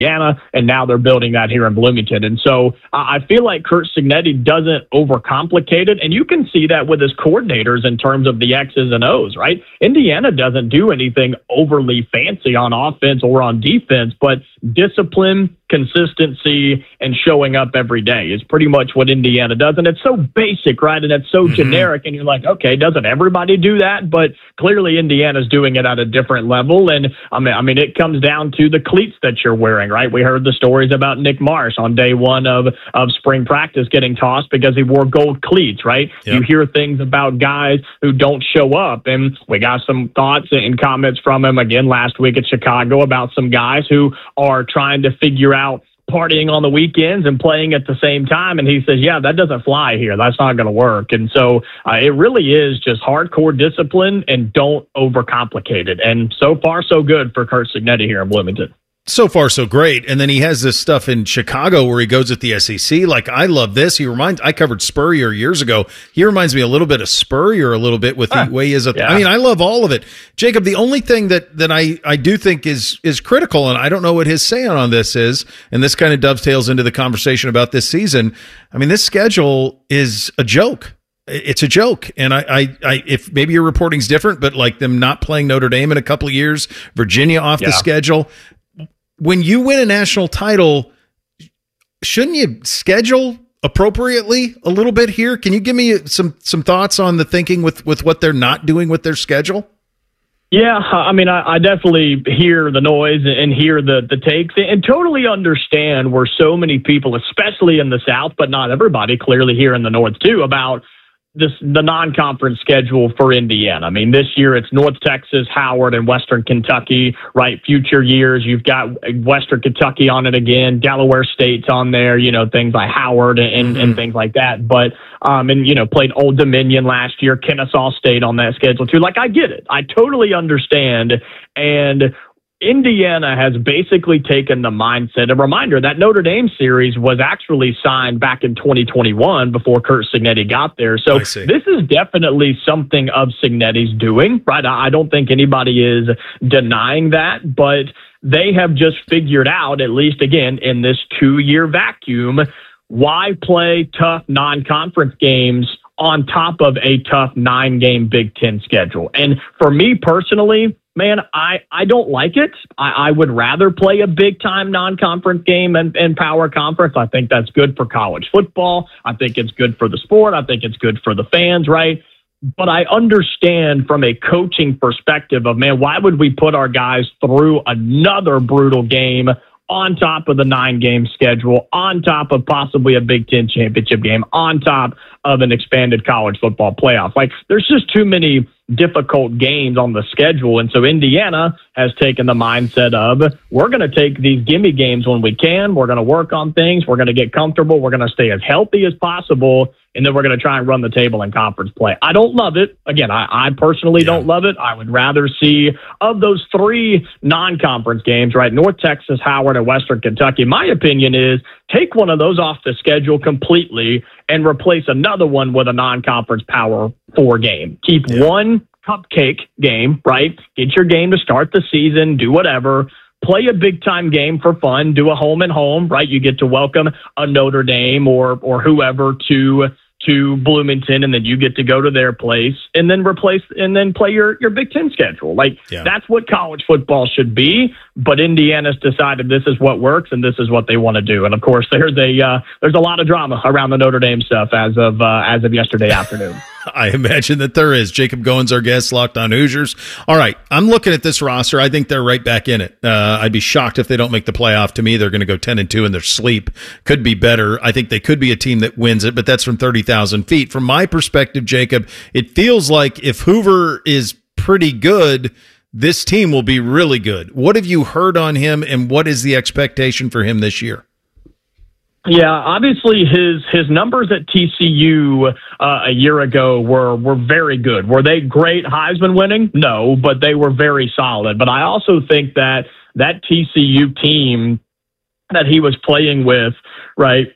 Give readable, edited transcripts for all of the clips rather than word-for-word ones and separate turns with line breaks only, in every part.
Indiana, and now they're building that here in Bloomington. And so I feel like Curt Cignetti doesn't overcomplicate it, and you can see that with his coordinators in terms of the X's and O's, right? Indiana doesn't do anything overly fancy on offense or on defense, but discipline, consistency, and showing up every day is pretty much what Indiana does. And it's so basic, right? And it's so generic, and you're like, okay, doesn't everybody do that? But clearly Indiana's doing it at a different level. And I mean, it comes down to the cleats that you're wearing, right? We heard the stories about Nick Marsh on day one of spring practice getting tossed because he wore gold cleats, right? Yep. You hear things about guys who don't show up, and we got some thoughts and comments from him again last week at Chicago about some guys who are trying to figure out partying on the weekends and playing at the same time. And he says, yeah, that doesn't fly here. That's not going to work. And so it really is just hardcore discipline and don't overcomplicate it. And so far, so good for Curt Cignetti here in Bloomington.
So far, so great. And then he has this stuff in Chicago where he goes at the SEC. Like, I love this. I covered Spurrier years ago. He reminds me a little bit of Spurrier a little bit with the way he is. I mean, I love all of it. Jacob, the only thing that I do think is critical, and I don't know what his say on this is, and this kind of dovetails into the conversation about this season. I mean, this schedule is a joke. It's a joke. And I if maybe your reporting's different, but like them not playing Notre Dame in a couple of years, Virginia off the schedule. When you win a national title, shouldn't you schedule appropriately a little bit here? Can you give me some thoughts on the thinking with what they're not doing with their schedule?
Yeah, I mean, I definitely hear the noise and hear the takes and totally understand where so many people, especially in the South, but not everybody, clearly here in the North too, about the non-conference schedule for Indiana. I mean, this year it's North Texas, Howard, and Western Kentucky, right? Future years, you've got Western Kentucky on it again, Delaware State's on there, things like Howard and things like that. But, played Old Dominion last year, Kennesaw State on that schedule too. Like, I get it. I totally understand. And Indiana has basically taken the mindset. A reminder, that Notre Dame series was actually signed back in 2021 before Curt Cignetti got there. So this is definitely something of Cignetti's doing, right? I don't think anybody is denying that, but they have just figured out, at least again, in this 2-year vacuum, why play tough non-conference games on top of a tough 9-game Big Ten schedule. And for me personally, man, I don't like it. I would rather play a big-time non-conference game and power conference. I think that's good for college football. I think it's good for the sport. I think it's good for the fans, right? But I understand from a coaching perspective of, man, why would we put our guys through another brutal game on top of the 9-game schedule, on top of possibly a Big Ten championship game, on top of an expanded college football playoff? Like, there's just too many difficult games on the schedule. And so Indiana has taken the mindset of, we're going to take these gimme games when we can. We're going to work on things. We're going to get comfortable. We're going to stay as healthy as possible. And then we're going to try and run the table in conference play. I don't love it. Again, I personally don't love it. I would rather see, of those 3 non-conference games, right, North Texas, Howard, and Western Kentucky, my opinion is take one of those off the schedule completely and replace another one with a non-conference Power 4 game. Keep one cupcake game, right? Get your game to start the season, do whatever. Play a big-time game for fun. Do a home and home, right? You get to welcome a Notre Dame or whoever to Bloomington, and then you get to go to their place and then play your Big Ten schedule. Like, that's what college football should be. But Indiana's decided this is what works and this is what they want to do. And of course, there's a lot of drama around the Notre Dame stuff as of yesterday afternoon.
I imagine that there is. Jacob Goins, our guest, Locked On Hoosiers. All right, I'm looking at this roster. I think they're right back in it. I'd be shocked if they don't make the playoff. To me, they're going to go 10-2 in their sleep. Could be better. I think they could be a team that wins it, but that's from 30,000 feet. From my perspective, Jacob, it feels like if Hoover is pretty good, this team will be really good. What have you heard on him, and what is the expectation for him this year?
Yeah, obviously his numbers at TCU a year ago were very good. Were they great Heisman winning? No, but they were very solid. But I also think that TCU team that he was playing with, right,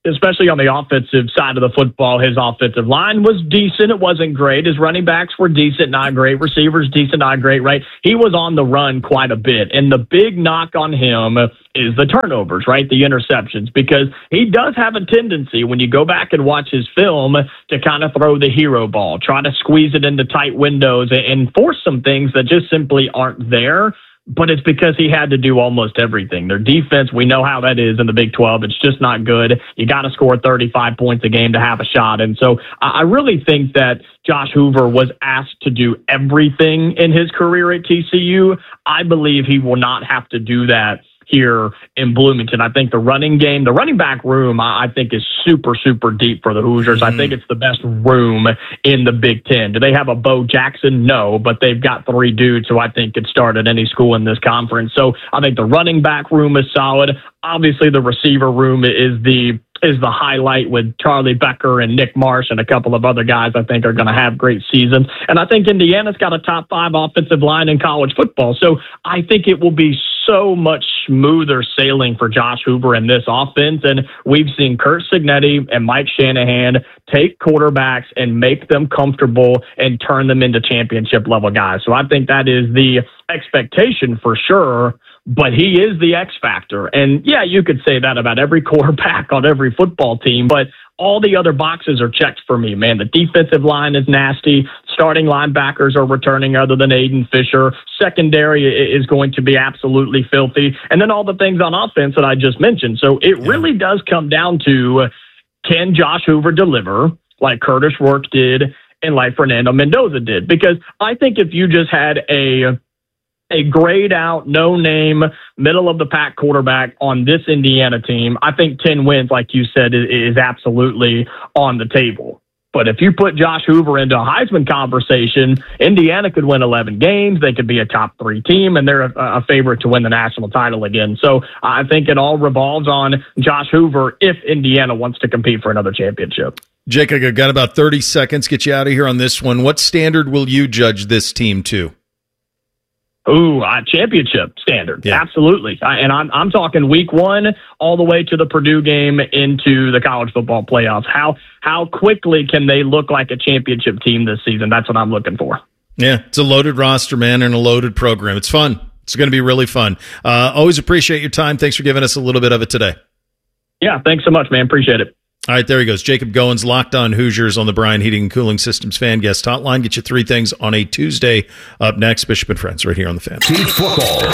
especially on the offensive side of the football, his offensive line was decent. It wasn't great. His running backs were decent, not great. Receivers, decent, not great, right? He was on the run quite a bit. And the big knock on him is the turnovers, right? The interceptions, because he does have a tendency, when you go back and watch his film, to kind of throw the hero ball, try to squeeze it into tight windows and force some things that just simply aren't there. But it's because he had to do almost everything. Their defense, we know how that is in the Big 12. It's just not good. You got to score 35 points a game to have a shot. And so I really think that Josh Hoover was asked to do everything in his career at TCU. I believe he will not have to do that here in Bloomington. I think the running game, the running back room, I think is super, super deep for the Hoosiers. I think it's the best room in the Big Ten. Do they have a Bo Jackson? No, but they've got 3 dudes who I think could start at any school in this conference. So I think the running back room is solid. Obviously, the receiver room is the highlight with Charlie Becker and Nick Marsh and a couple of other guys I think are going to have great seasons. And I think Indiana's got a top 5 offensive line in college football. So I think it will be so much smoother sailing for Josh Hoover in this offense. And we've seen Curt Cignetti and Mike Shanahan take quarterbacks and make them comfortable and turn them into championship level guys. So I think that is the expectation for sure. But he is the X factor. And yeah, you could say that about every quarterback on every football team, but all the other boxes are checked for me, man. The defensive line is nasty. Starting linebackers are returning other than Aiden Fisher. Secondary is going to be absolutely filthy. And then all the things on offense that I just mentioned. So it really does come down to, can Josh Hoover deliver like Curtis Rourke did and like Fernando Mendoza did? Because I think if you just had a grayed out, no name, middle of the pack quarterback on this Indiana team, I think 10 wins, like you said, is absolutely on the table. But if you put Josh Hoover into a Heisman conversation, Indiana could win 11 games. They could be a top 3 team, and they're a favorite to win the national title again. So I think it all revolves on Josh Hoover if Indiana wants to compete for another championship.
Jake, I got about 30 seconds. Get you out of here on this one. What standard will you judge this team to?
Ooh, championship standard. Yeah. Absolutely. And I'm talking week 1 all the way to the Purdue game into the college football playoffs. How quickly can they look like a championship team this season? That's what I'm looking for. Yeah, it's a loaded roster, man, and a loaded program. It's fun. It's going to be really fun. Always appreciate your time. Thanks for giving us a little bit of it today. Yeah, thanks so much, man. Appreciate it. All right, there he goes. Jacob Goins, Locked On Hoosiers on the Bryan Heating and Cooling Systems Fan Guest Hotline. Get you 3 things on a Tuesday. Up next, Bishop and Friends right here on the Fan.
Team football.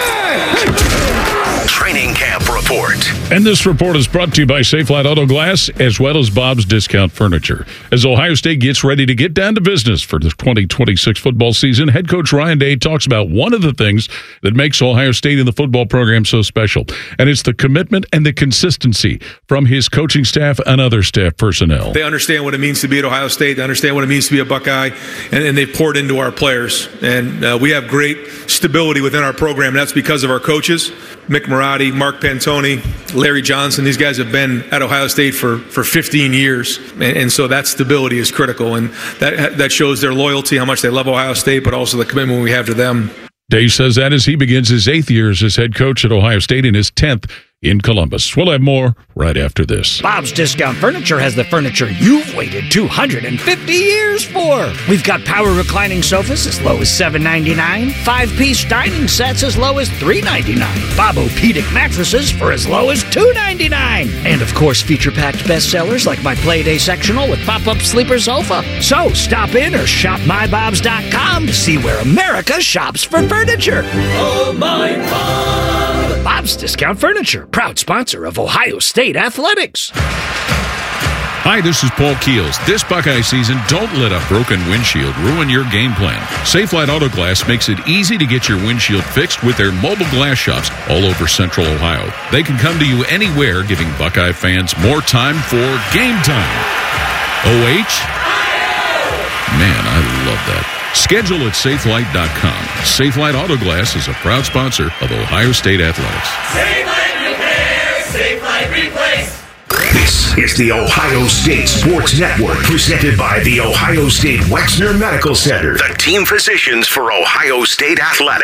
Training Camp Report.
And this report is brought to you by Safelite Auto Glass as well as Bob's Discount Furniture. As Ohio State gets ready to get down to business for the 2026 football season, head coach Ryan Day talks about one of the things that makes Ohio State in the football program so special, and it's the commitment and the consistency from his coaching staff and other staff personnel.
They understand what it means to be at Ohio State. They understand what it means to be a Buckeye, and they've poured into our players. And we have great stability within our program, and that's because of our coaches, Mick Marotti, Mark Pantoni, Larry Johnson. These guys have been at Ohio State for 15 years, and so that stability is critical, and that shows their loyalty, how much they love Ohio State, but also the commitment we have to them.
Day says that as he begins his 8th year as head coach at Ohio State and his 10th in Columbus. We'll have more right after this.
Bob's Discount Furniture has the furniture you've waited 250 years for. We've got power reclining sofas as low as $7.99, 5-piece dining sets as low as $3.99, Bob-O-Pedic mattresses for as low as $2.99, and of course feature-packed bestsellers like my Playday sectional with pop-up sleeper sofa. So stop in or shop mybobs.com to see where America shops for furniture. Oh, my Bob! Bob's Discount Furniture, proud sponsor of Ohio State Athletics.
Hi, this is Paul Keels. This Buckeye season, don't let a broken windshield ruin your game plan. Safelite Auto Glass makes it easy to get your windshield fixed with their mobile glass shops all over Central Ohio. They can come to you anywhere, giving Buckeye fans more time for game time. OH? Man, I love that. Schedule at Safelite.com. Safelite Auto Glass is a proud sponsor of Ohio State Athletics.
Safelite Repair, Safelite Replace. This is the Ohio State Sports Network, presented by the Ohio State Wexner Medical Center, the team physicians for Ohio State Athletics.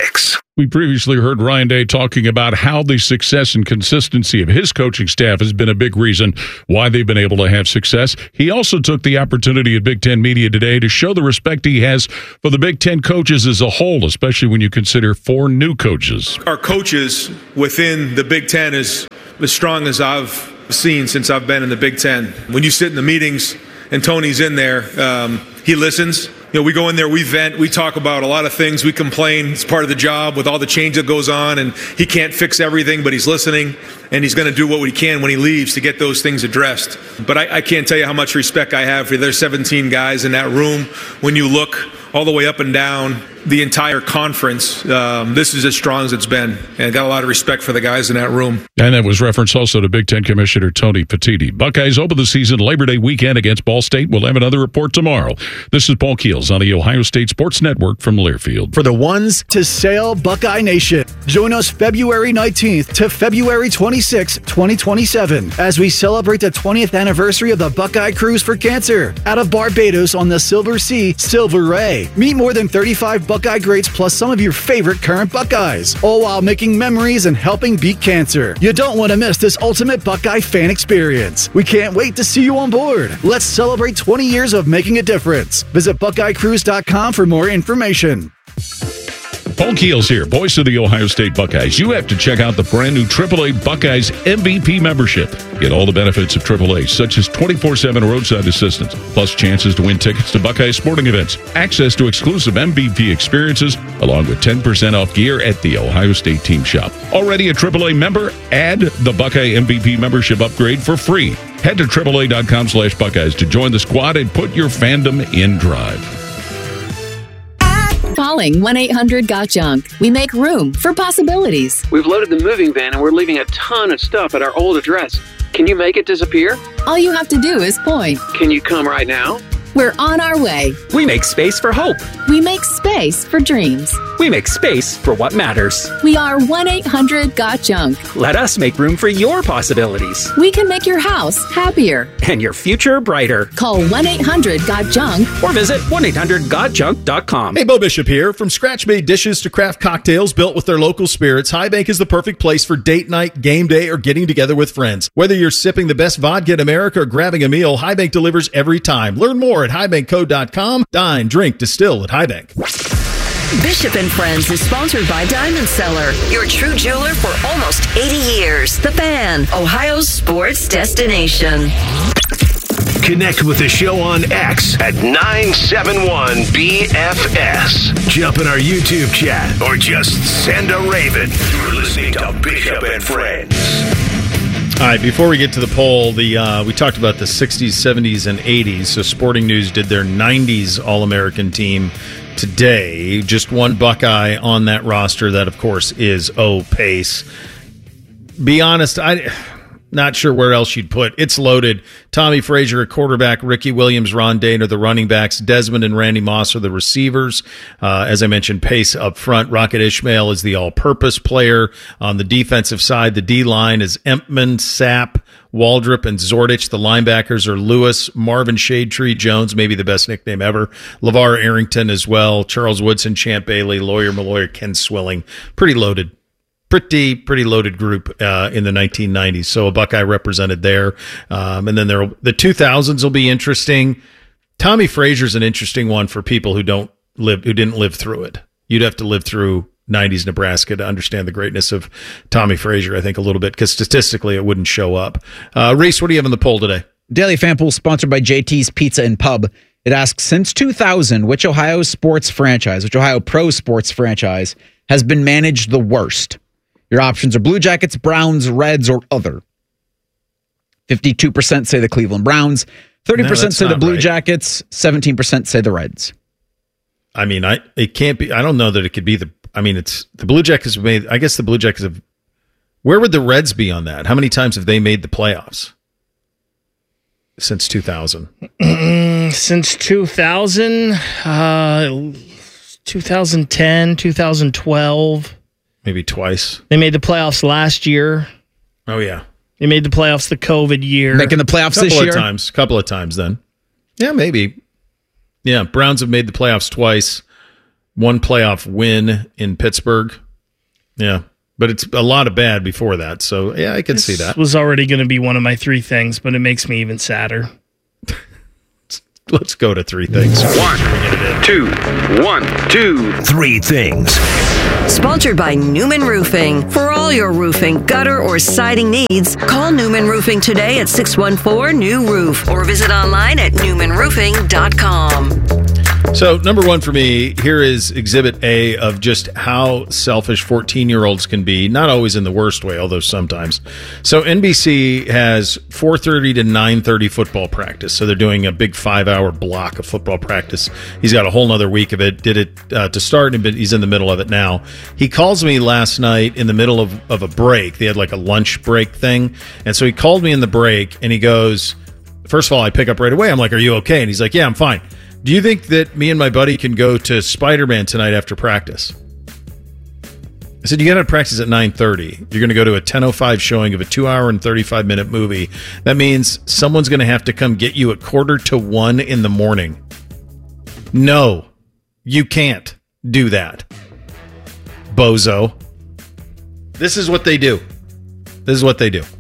We previously heard Ryan Day talking about how the success and consistency of his coaching staff has been a big reason why they've been able to have success. He also took the opportunity at Big Ten Media today to show the respect he has for the Big Ten coaches as a whole, especially when you consider 4 new coaches.
Our coaches within the Big Ten is as strong as I've seen since I've been in the Big Ten. When you sit in the meetings and Tony's in there, he listens. We go in there, we vent, we talk about a lot of things, we complain. It's part of the job with all the change that goes on, and he can't fix everything, but he's listening, and he's going to do what he can when he leaves to get those things addressed. But I can't tell you how much respect I have for there's 17 guys in that room. When you look all the way up and down the entire conference, this is as strong as it's been, and I got a lot of respect for the guys in that room.
And that was reference also to Big Ten Commissioner Tony Petitti. Buckeyes open the season Labor Day weekend against Ball State. We'll have another report tomorrow. This is Paul Keels on the Ohio State Sports Network from Learfield.
For the ones to sail Buckeye Nation, join us February 19th to February 26th, 2027, as we celebrate the 20th anniversary of the Buckeye Cruise for Cancer out of Barbados on the Silver Sea, Silver Ray. Meet more than 35 Buckeye greats plus some of your favorite current Buckeyes, all while making memories and helping beat cancer. You don't want to miss this ultimate Buckeye fan experience. We can't wait to see you on board. Let's celebrate 20 years of making a difference. Visit BuckeyeCruise.com for more information.
Paul Keels here, voice of the Ohio State Buckeyes. You have to check out the brand new AAA Buckeyes MVP membership. Get all the benefits of AAA, such as 24/7 roadside assistance, plus chances to win tickets to Buckeye sporting events, access to exclusive MVP experiences, along with 10% off gear at the Ohio State team shop. Already a AAA member? Add the Buckeye MVP membership upgrade for free. Head to AAA.com/Buckeyes to join the squad and put your fandom in drive.
Calling 1-800-GOT-JUNK. We make room for possibilities.
We've loaded the moving van and we're leaving a ton of stuff at our old address. Can you make it disappear?
All you have to do is point.
Can you come right now?
We're on our way.
We make space for hope.
We make space for dreams.
We make space for what matters.
We are 1-800-GOT-JUNK.
Let us make room for your possibilities.
We can make your house happier.
And your future brighter.
Call 1-800-GOT-JUNK.
Or visit 1-800-GOT-JUNK.com.
Hey, Bo Bishop here. From scratch-made dishes to craft cocktails built with their local spirits, High Bank is the perfect place for date night, game day, or getting together with friends. Whether you're sipping the best vodka in America or grabbing a meal, High Bank delivers every time. Learn more at highbankco.com. Dine, drink, distill at High Bank.
Bishop and Friends is sponsored by Diamond Seller, your true jeweler for almost 80 years. The Fan, Ohio's sports destination.
Connect with the show on X at 971BFS. Jump in our YouTube chat or just send a raven. You're listening to Bishop and Friends.
All right, before we get to the poll, we talked about the 60s, 70s, and 80s. So Sporting News did their 90s All-American team today. Just one Buckeye on that roster. That, of course, is Pace. Be honest, I'm not sure where else you'd put. It's loaded. Tommy Frazier at quarterback, Ricky Williams, Ron Dane are the running backs, Desmond and Randy Moss are the receivers. As I mentioned, Pace up front. Rocket Ishmael is the all-purpose player. On the defensive side, the D-line is Empman, Sapp, Waldrop, and Zordich. The linebackers are Lewis, Marvin Shadetree Jones, maybe the best nickname ever, LeVar Arrington as well, Charles Woodson, Champ Bailey, Lawyer Malloy, Ken Swilling. Pretty loaded. Pretty loaded group in the 1990s. So a Buckeye represented there. And then the 2000s will be interesting. Tommy Frazier's an interesting one for people who didn't live through it. You'd have to live through 90s Nebraska to understand the greatness of Tommy Frazier, I think, a little bit, because statistically it wouldn't show up. Reese, what do you have in the poll today?
Daily Fan Poll sponsored by JT's Pizza and Pub. It asks, since 2000, which Ohio pro sports franchise has been managed the worst? Your options are Blue Jackets, Browns, Reds, or other. 52% say the Cleveland Browns, 30% say the Blue Jackets, 17% say the Reds.
I mean, it can't be. I don't know that it could be it's the Blue Jackets have made. I guess the Blue Jackets have. Where would the Reds be on that? How many times have they made the playoffs since 2000?
Since 2000, 2010, 2012.
Maybe twice.
They made the playoffs last year.
Oh, yeah.
They made the playoffs the COVID year.
Making the playoffs this year?
Couple of times then. Yeah, maybe. Yeah, Browns have made the playoffs twice. One playoff win in Pittsburgh Yeah. But it's a lot of bad before that. So, yeah, I can see that.
This was already going to be one of my 3 things, but it makes me even sadder.
Let's go to 3 things.
1, 2, 3 things.
Sponsored by Newman Roofing. For all your roofing, gutter, or siding needs, call Newman Roofing today at 614-NEW-ROOF or visit online at newmanroofing.com.
So, number 1 for me, here is Exhibit A of just how selfish 14-year-olds can be, not always in the worst way, although sometimes. So, NBC has 4:30 to 9:30 football practice. So, they're doing a big 5-hour block of football practice. He's got a whole nother week of it. Did it to start, and he's in the middle of it now. He calls me last night in the middle of a break. They had like a lunch break thing. And so, he called me in the break, and he goes, first of all, I pick up right away. I'm like, are you okay? And he's like, yeah, I'm fine. Do you think that me and my buddy can go to Spider-Man tonight after practice? I said, you got to practice at 9:30. You're going to go to a 10:05 showing of a 2-hour and 35-minute movie. That means someone's going to have to come get you at 1:45 in the morning. No, you can't do that, bozo. This is what they do. This is what they do.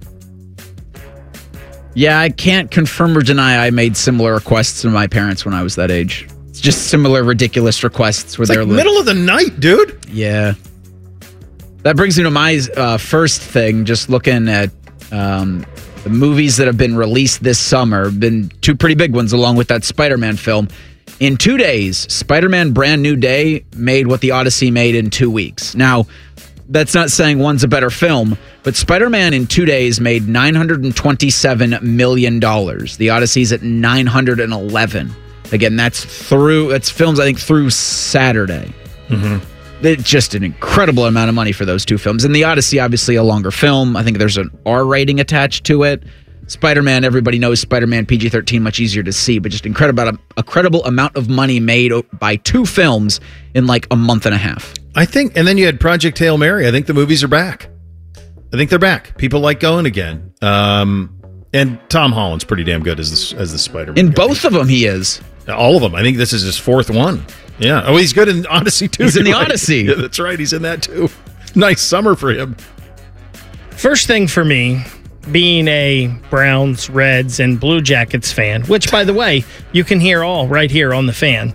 Yeah, I can't confirm or deny I made similar requests to my parents when I was that age. It's just similar ridiculous requests where they're
like middle of the night, dude.
Yeah. That brings me to my first thing, just looking at the movies that have been released this summer. Been 2 pretty big ones along with that Spider-Man film. In 2 days, Spider-Man Brand New Day made what the Odyssey made in 2 weeks. Now, that's not saying one's a better film, but Spider-Man in 2 days made $927 million. The Odyssey's at 911. Again, that's films, I think, through Saturday. Mm-hmm. It's just an incredible amount of money for those 2 films. And the Odyssey, obviously, a longer film. I think there's an R rating attached to it. Spider-Man, everybody knows Spider-Man, PG-13, much easier to see, but just incredible amount of money made by 2 films in like a month and a half.
I think, and then you had Project Hail Mary. I think the movies are back. I think they're back. People like going again. And Tom Holland's pretty damn good as the Spider-Man.
In both of them, he is.
All of them. I think this is his 4th one. Yeah. Oh, he's good in Odyssey, too.
He's in the Odyssey.
Yeah, that's right. He's in that, too. Nice summer for him.
First thing for me, being a Browns, Reds, and Blue Jackets fan, which, by the way, you can hear all right here on the Fan.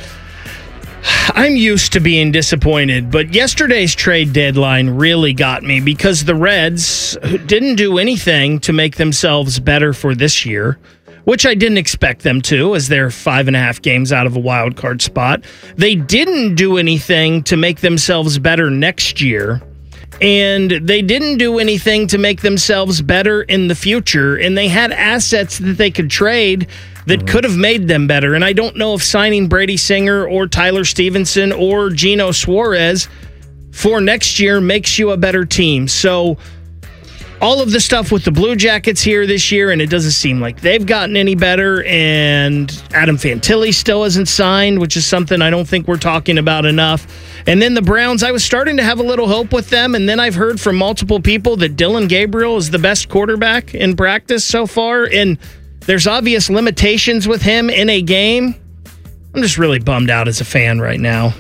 I'm used to being disappointed, but yesterday's trade deadline really got me because the Reds didn't do anything to make themselves better for this year, which I didn't expect them to, as they're 5.5 games out of a wild card spot. They didn't do anything to make themselves better next year, and they didn't do anything to make themselves better in the future, and they had assets that they could trade that could have made them better. And I don't know if signing Brady Singer or Tyler Stevenson or Geno Suarez for next year makes you a better team. So all of the stuff with the Blue Jackets here this year, and it doesn't seem like they've gotten any better, and Adam Fantilli still isn't signed, which is something I don't think we're talking about enough. And then the Browns, I was starting to have a little hope with them, and then I've heard from multiple people that Dylan Gabriel is the best quarterback in practice so far, and there's obvious limitations with him in a game. I'm just really bummed out as a fan right now.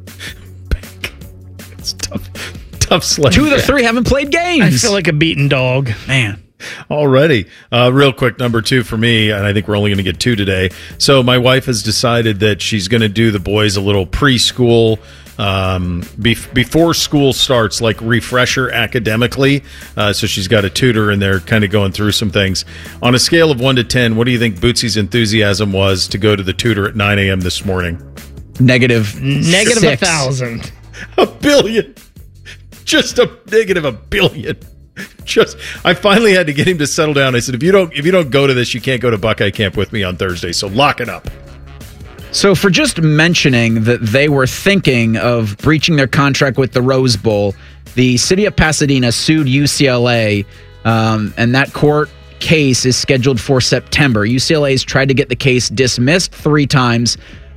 It's tough sledding.
2 of the 3 haven't played games.
I feel like a beaten dog.
Man.
Already. Real quick, number 2 for me, and I think we're only going to get 2 today. So my wife has decided that she's going to do the boys a little preschool before school starts, like refresher academically. So she's got a tutor and they're kind of going through some things. On a scale of 1 to 10, what do you think Bootsy's enthusiasm was to go to the tutor at 9 a.m. this morning?
Negative
1,000.
$1 billion. Just a negative $1 billion. I finally had to get him to settle down. I said, if you don't go to this, you can't go to Buckeye Camp with me on Thursday. So lock it up.
So for just mentioning that they were thinking of breaching their contract with the Rose Bowl, the city of Pasadena sued UCLA, and that court case is scheduled for September. UCLA's tried to get the case dismissed 5 times,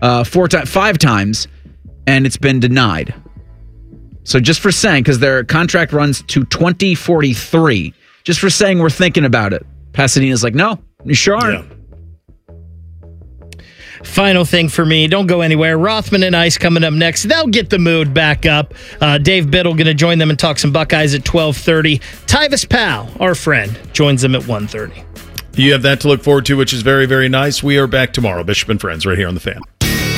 and it's been denied. So just for saying, because their contract runs to 2043, just for saying we're thinking about it, Pasadena's like, no, you sure aren't.
Yeah.
Final thing for me, don't go anywhere. Rothman and Ice coming up next. They'll get the mood back up. Dave Biddle going to join them and talk some Buckeyes at 12:30. Tyvis Powell, our friend, joins them at 1:30.
You have that to look forward to, which is very, very nice. We are back tomorrow. Bishop and Friends right here on The Fan.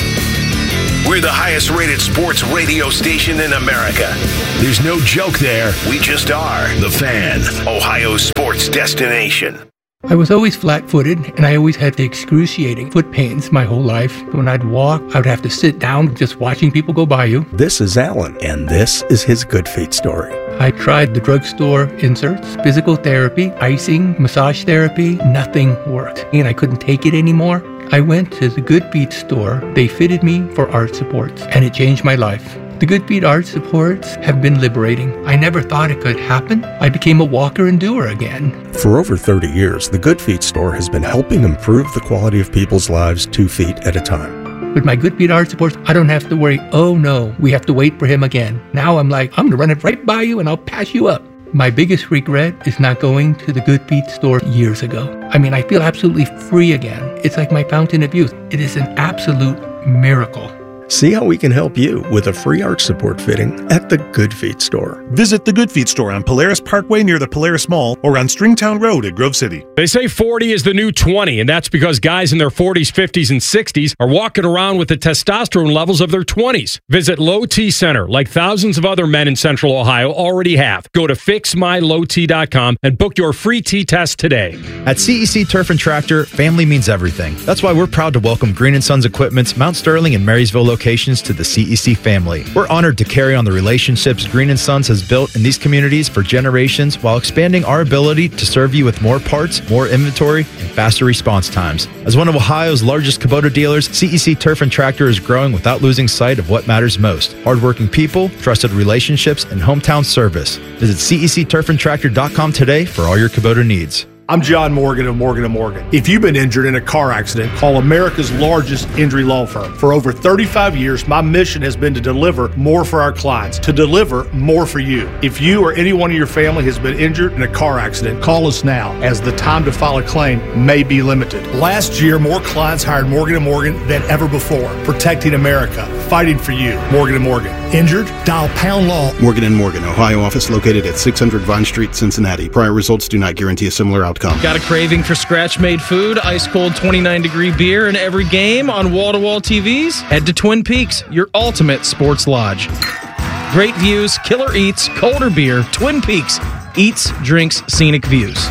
We're the highest rated sports radio station in America. There's no joke there. We just are. The Fan, Ohio's sports destination.
I was always flat-footed, and I always had the excruciating foot pains my whole life. When I'd walk, I would have to sit down just watching people go by you.
This is Alan, and this is his Good Feet story.
I tried the drugstore inserts, physical therapy, icing, massage therapy. Nothing worked, and I couldn't take it anymore. I went to the Good Feet store. They fitted me for arch supports, and it changed my life. The Good Feet arch supports have been liberating. I never thought it could happen. I became a walker and doer again.
For over 30 years, the Good Feet store has been helping improve the quality of people's lives 2 feet at a time.
With my Good Feet arch supports, I don't have to worry, oh no, we have to wait for him again. Now I'm like, I'm going to run it right by you and I'll pass you up. My biggest regret is not going to the Good Feet store years ago. I mean, I feel absolutely free again. It's like my fountain of youth. It is an absolute miracle.
See how we can help you with a free arch support fitting at the Good Feet store.
Visit the Good Feet store on Polaris Parkway near the Polaris Mall or on Stringtown Road at Grove City.
They say 40 is the new 20, and that's because guys in their 40s, 50s, and 60s are walking around with the testosterone levels of their 20s. Visit Low T Center, like thousands of other men in Central Ohio already have. Go to fixmylowt.com and book your free T-test today.
At CEC Turf and Tractor, family means everything. That's why we're proud to welcome Green & Sons Equipment's Mount Sterling and Marysville locations to the CEC family. We're honored to carry on the relationships Green & Sons has built in these communities for generations while expanding our ability to serve you with more parts, more inventory, and faster response times. As one of Ohio's largest Kubota dealers, CEC Turf and Tractor is growing without losing sight of what matters most: hardworking people, trusted relationships, and hometown service. Visit CECTurfandTractor.com today for all your Kubota needs.
I'm John Morgan of Morgan & Morgan. If you've been injured in a car accident, call America's largest injury law firm. For over 35 years, my mission has been to deliver more for our clients, to deliver more for you. If you or anyone in your family has been injured in a car accident, call us now, as the time to file a claim may be limited. Last year, more clients hired Morgan & Morgan than ever before, protecting America, fighting for you. Morgan & Morgan. Injured? Dial pound law.
Morgan & Morgan, Ohio office located at 600 Vine Street, Cincinnati. Prior results do not guarantee a similar outcome.
Got a craving for scratch-made food, ice-cold 29-degree beer in every game on wall-to-wall TVs? Head to Twin Peaks, your ultimate sports lodge. Great views, killer eats, colder beer. Twin Peaks. Eats, drinks, scenic views.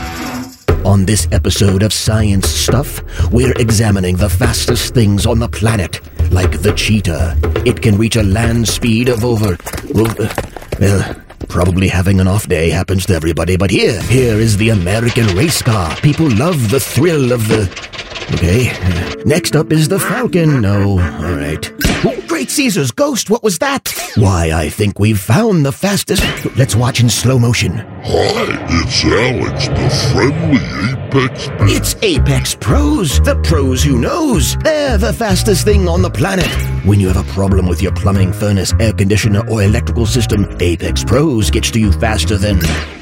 On this episode of Science Stuff, we're examining the fastest things on the planet, like the cheetah. It can reach a land speed of over probably having an off day happens to everybody, but here is the American race car. People love the thrill of the... Okay. Next up is the Falcon. No, all right. Oh, Great Caesar's ghost, what was that? Why, I think we've found the fastest... Let's watch in slow motion.
Hi, it's Alex, the friendly Apex...
It's Apex Pros, the pros who knows. They're the fastest thing on the planet. When you have a problem with your plumbing, furnace, air conditioner, or electrical system, Apex Pros gets to you faster than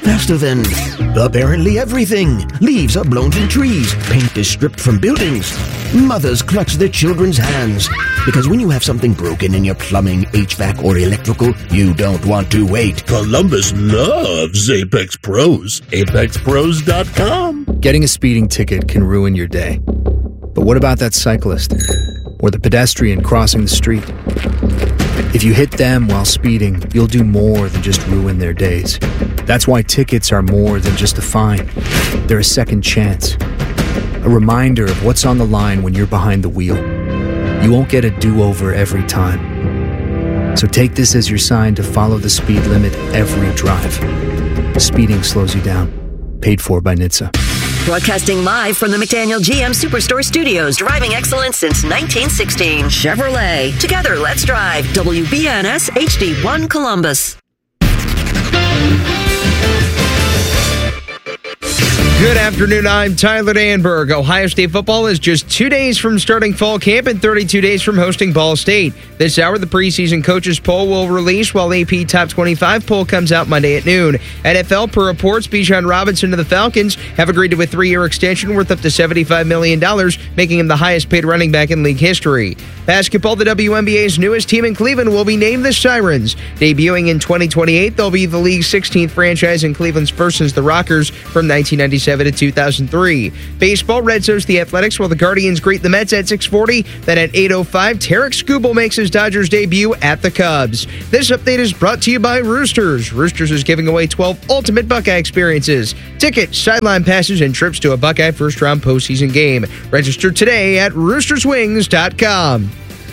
apparently everything. Leaves are blown from trees. Paint is stripped from buildings. Mothers clutch their children's hands. Because when you have something broken in your plumbing, HVAC, or electrical, you don't want to wait.
Columbus loves Apex Pros. ApexPros.com.
Getting a speeding ticket can ruin your day. But what about that cyclist? Or the pedestrian crossing the street? If you hit them while speeding, you'll do more than just ruin their days. That's why tickets are more than just a fine. They're a second chance. A reminder of what's on the line when you're behind the wheel. You won't get a do-over every time. So take this as your sign to follow the speed limit every drive. Speeding slows you down. Paid for by NHTSA.
Broadcasting live from the McDaniel GM Superstore Studios. Driving excellence since 1916. Chevrolet. Together, let's drive. WBNS HD1 Columbus.
Good afternoon, I'm Tyler Danberg. Ohio State football is just 2 days from starting fall camp and 32 days from hosting Ball State. This hour, the preseason coaches poll will release while AP Top 25 poll comes out Monday at noon. NFL, per reports, Bijan Robinson of the Falcons have agreed to a 3-year extension worth up to $75 million, making him the highest paid running back in league history. Basketball, the WNBA's newest team in Cleveland will be named the Sirens. Debuting in 2028, they'll be the league's 16th franchise and Cleveland's first since the Rockers from 1997 to 2003. Baseball, Red Sox, the Athletics, while the Guardians greet the Mets at 6:40. Then at 8:05, Tarek Skubal makes his Dodgers debut at the Cubs. This update is brought to you by Roosters. Roosters is giving away 12 ultimate Buckeye experiences. Tickets, sideline passes, and trips to a Buckeye first-round postseason game. Register today at roosterswings.com.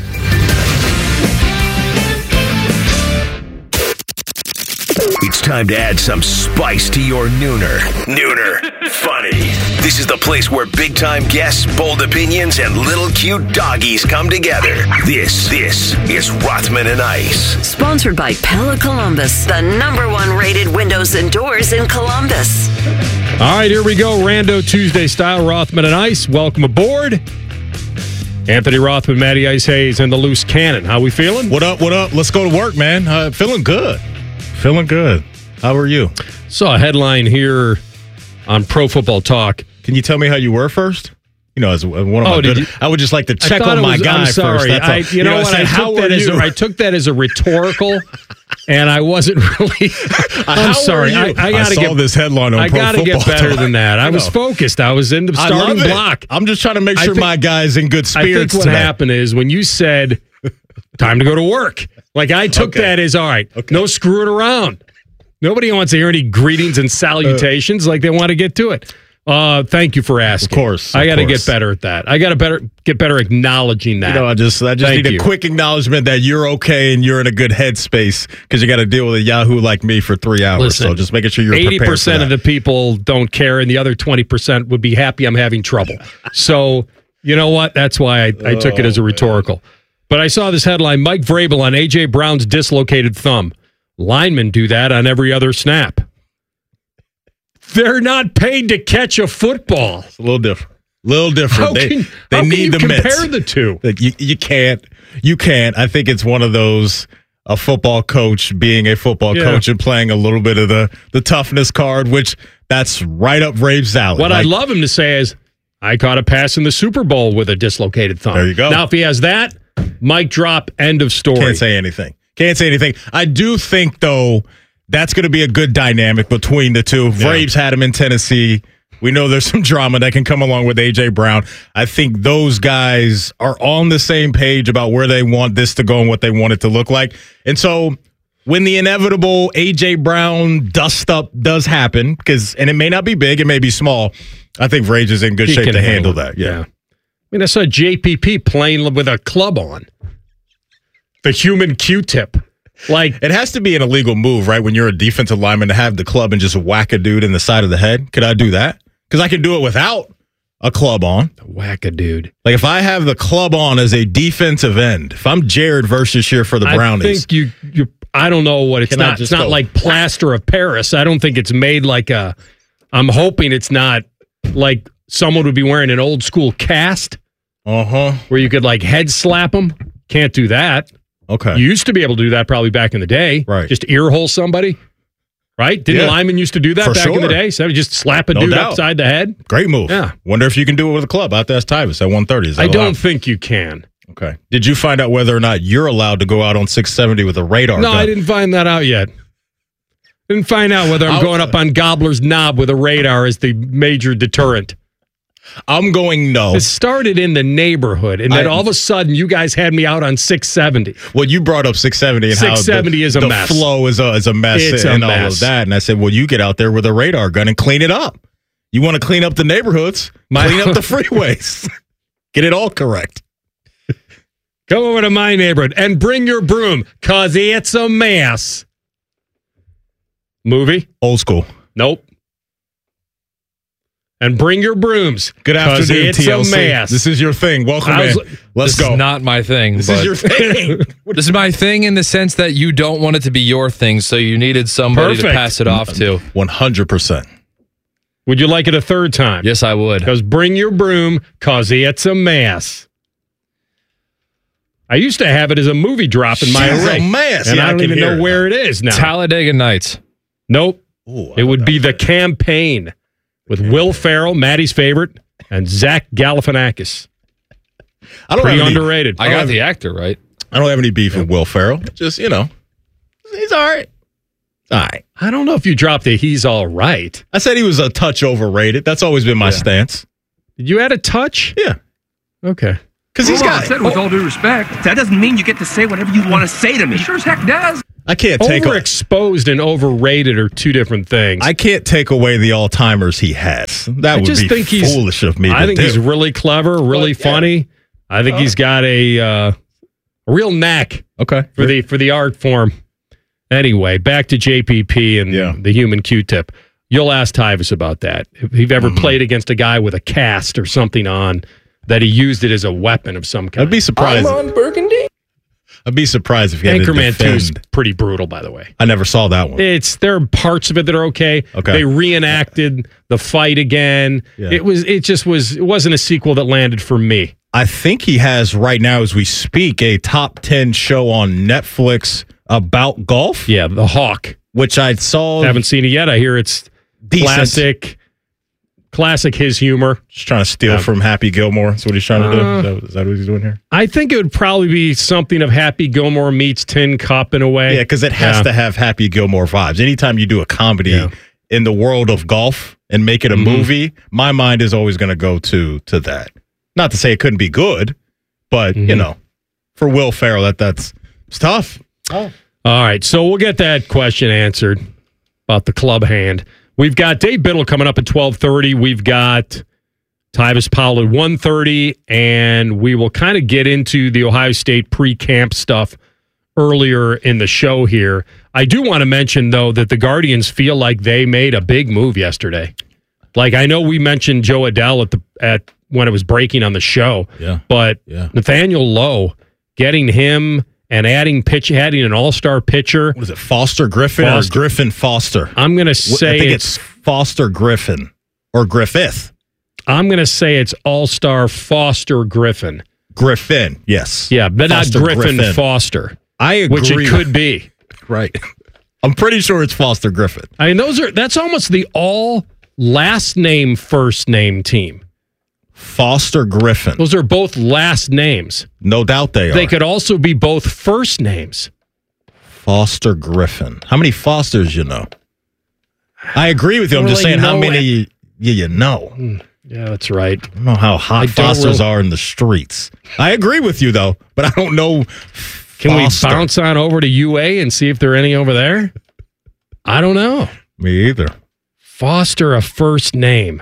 It's time to add some spice to your nooner. Nooner funny. This is the place where big-time guests, bold opinions, and little cute doggies come together. This is Rothman and Ice.
Sponsored by Pella Columbus, the #1 rated windows and doors in Columbus.
All right, here we go. Rando Tuesday style, Rothman and Ice. Welcome aboard. Anthony Rothman, Matty Ice Hayes, and the Loose Cannon. How we feeling?
What up? Let's go to work, man. Feeling good. Feeling good. How are you?
Saw a headline here on Pro Football Talk.
Can you tell me how you were first? You know, as one of my good, I would just like to check on my guy first. That's all.
You know what? I took that as a rhetorical, and I wasn't really. I'm sorry. I gotta
saw this headline on Pro Football Talk.
I gotta get better than that. I was focused. I was in the starting block.
I'm just trying to make sure my guy's in good spirits.
I think what happened is when you said, time to go to work. Like, I took that as, all right, no screwing around. Nobody wants to hear any greetings and salutations. Like, they want to get to it. Thank you for asking.
Of course.
I got to get better at that. I got to get better acknowledging that.
You know, I just need a quick acknowledgement that you're okay and you're in a good headspace because you got to deal with a Yahoo like me for 3 hours.
Listen,
so just making sure you're prepared for that.
80% of the people don't care, and the other 20% would be happy I'm having trouble. So, you know what? That's why I took it as a rhetorical. But I saw this headline, Mike Vrabel on A.J. Brown's dislocated thumb. Linemen do that on every other snap. They're not paid to catch a football.
It's a little different. They
how
need
can you
the
compare the two?
You can't. You can't. I think it's one of those, a football coach being a football coach and playing a little bit of the toughness card, which that's right up Rave's alley.
What I'd love him to say is, I caught a pass in the Super Bowl with a dislocated thumb.
There you go.
Now, if he has that, mic drop, end of story.
Can't say anything. I do think, though, that's going to be a good dynamic between the two. Braves had him in Tennessee. We know there's some drama that can come along with A.J. Brown. I think those guys are on the same page about where they want this to go and what they want it to look like. And so when the inevitable A.J. Brown dust-up does happen, and it may not be big, it may be small, I think Braves is in good shape to handle that. Yeah.
I mean, I saw JPP playing with a club on. The human Q-tip. Like,
it has to be an illegal move, right? When you're a defensive lineman to have the club and just whack a dude in the side of the head. Could I do that? Because I can do it without a club on.
Whack a dude.
Like, if I have the club on as a defensive end, if I'm Jared Versus here for the Brownies.
I think you I don't know what it's not. It's not like plaster of Paris. I don't think it's made like I'm hoping it's not like someone would be wearing an old school cast. Where you could like head slap them. Can't do that.
Okay.
You used to be able to do that probably back in the day.
Right.
Just ear hole somebody. Right? Didn't linemen used to do that back in the day? So just slap a dude upside the head?
Great move.
Yeah.
Wonder if you can do it with a club. Out there as Tyvus at 130.
I don't think you can.
Okay. Did you find out whether or not you're allowed to go out on 670 with a radar gun?
No, I didn't find that out yet. Didn't find out whether I'm going up on Gobbler's Knob with a radar as the major deterrent.
I'm going no.
It started in the neighborhood, and then all of a sudden, you guys had me out on 670.
Well, you brought up 670 and
670
how
is a mess.
The flow is a mess and all of that. And I said, well, you get out there with a radar gun and clean it up. You want to clean up the neighborhoods, clean up the freeways. Get it all correct.
Come over to my neighborhood and bring your broom, because it's a mess. Movie?
Old school.
Nope. And bring your brooms.
Good afternoon,
it's
TLC.
A mess.
This is your thing. Welcome in. Let's go.
This is not my thing.
This is your thing.
This is my thing in the sense that you don't want it to be your thing, so you needed somebody to pass it off to.
100%.
Would you like it a third time?
Yes, I would.
Because bring your broom, because it's a mess. I used to have it as a movie drop in my array.
A mess.
And
Yeah,
I don't even know where it is now.
Talladega Nights.
Nope. It would be The Campaign with Will Ferrell, Maddie's favorite, and Zach Galifianakis. Pretty underrated.
I got the actor right.
I don't have any beef with Will Ferrell. Just, he's all right. All right.
I don't know if you dropped a he's all right.
I said he was a touch overrated. That's always been my stance.
Did you add a touch?
Yeah.
Okay.
Because he's got...
said with all due respect, that doesn't mean you get to say whatever you want to say to me. Sure as heck does.
I can't take...
Overexposed and overrated are two different things.
I can't take away the all-timers he has. That would be foolish of me
I think
to
he's
do.
really clever, really funny. I think he's got a real knack for the art form. Anyway, back to JPP and the human Q-tip. You'll ask Tyvus about that. If you've ever played against a guy with a cast or something on, that he used it as a weapon of some kind.
I'd be surprised.
I'm on Burgundy.
I'd be surprised if he had to
Anchorman 2 is
defend.
pretty brutal, by the way.
I never saw that one.
There are parts of it that are okay. They reenacted the fight again.
Yeah.
It wasn't a sequel that landed for me.
I think he has right now, as we speak, a top 10 show on Netflix about golf.
Yeah, The Hawk,
which I saw.
Haven't seen it yet. I hear it's
decent.
Classic his humor.
Just trying to steal from Happy Gilmore. That's what he's trying to do. Is that what he's doing here?
I think it would probably be something of Happy Gilmore meets Tin Cup in a way.
Yeah, because it has to have Happy Gilmore vibes. Anytime you do a comedy in the world of golf and make it a movie, my mind is always going to go to that. Not to say it couldn't be good, but, for Will Ferrell, it's tough.
Oh. All right, so we'll get that question answered about the club hand. We've got Dave Biddle coming up at 12:30. We've got Tyvus Powell at 1:30, and we will kind of get into the Ohio State pre-camp stuff earlier in the show here. I do want to mention, though, that the Guardians feel like they made a big move yesterday. Like, I know we mentioned Joe Adell at when it was breaking on the show, but Nathaniel Lowe, getting him and adding an all-star pitcher.
What is it, Foster Griffin or Griffin Foster?
I'm going to say
I think it's Foster Griffin or Griffith.
I'm going to say it's all-star Foster Griffin.
Griffin, yes.
Yeah, but
Foster
not Griffin Foster.
I agree.
Which it could be.
Right. I'm pretty sure it's Foster Griffin.
I mean, that's almost the all last name, first name team.
Foster Griffin.
Those are both last names.
No doubt they are.
They could also be both first names.
Foster Griffin. How many Fosters you know? I agree with you. I'm just saying how many you know.
Yeah, that's right.
I don't know how hot Fosters are in the streets. I agree with you, though, but I don't know.
Can we bounce on over to UA and see if there are any over there? I don't know.
Me either.
Foster, a first name.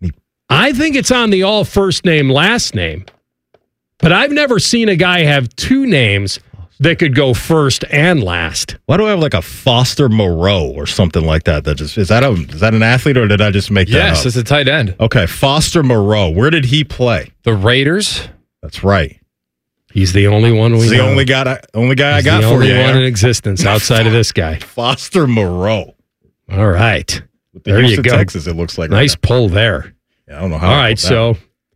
I think it's on the all first name, last name. But I've never seen a guy have two names that could go first and last.
Why do I have like a Foster Moreau or something like that? Is that an athlete or did I just make that up?
Yes, it's a tight end.
Okay, Foster Moreau. Where did he play?
The Raiders.
That's right.
He's the only one we know.
The only guy I got for you.
The only one in existence outside of this guy.
Foster Moreau.
All right.
There you go. Texas, it looks like.
Nice pull there.
Yeah, I don't know how.
All right, so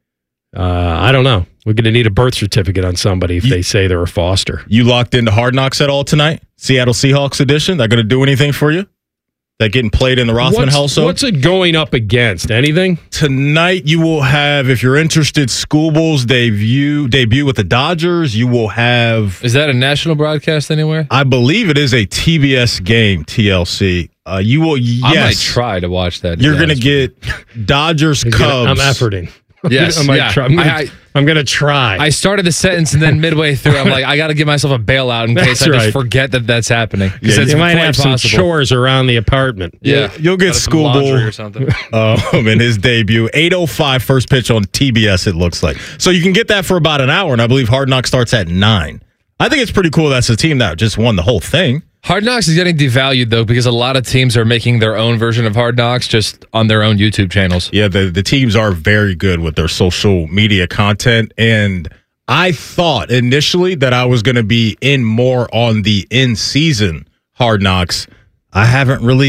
I don't know. We're going to need a birth certificate on somebody if they say they're a Foster.
You locked into Hard Knocks at all tonight? Seattle Seahawks edition? That going to do anything for you? That getting played in the Rothman household?
What's it going up against? Anything?
Tonight you will have, if you're interested, Schoolball's debut with the Dodgers. You will have...
Is that a national broadcast anywhere?
I believe it is a TBS game, TLC. You will, yes.
I might try to watch that.
You're going to get Dodgers, Cubs.
I'm efforting.
Yes,
I'm going to try.
I started the sentence and then midway through, I'm like, I got to give myself a bailout in case I just forget that's happening.
Yeah, you might have some chores around the apartment.
Yeah,
you'll get Schoolball
or something.
In his debut, 8:05 first pitch on TBS. It looks like so you can get that for about an hour, and I believe Hard Knocks starts at 9. I think it's pretty cool. That's a team that just won the whole thing.
Hard Knocks is getting devalued, though, because a lot of teams are making their own version of Hard Knocks just on their own YouTube channels.
Yeah, the teams are very good with their social media content. And I thought initially that I was going to be in more on the in-season Hard Knocks. I haven't really